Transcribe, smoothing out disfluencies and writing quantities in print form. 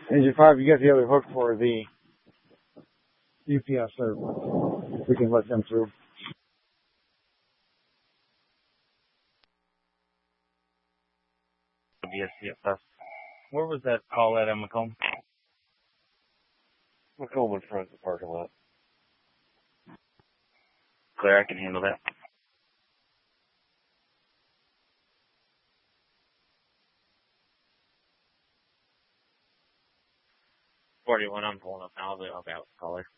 Engine 5, you got the other hook for the UPS server. We can let them through. BSCFS. Where was that call at Macomb? Macomb in front of the parking lot. Clear, I can handle that. 41, I'm pulling up now. I'll be out, caller.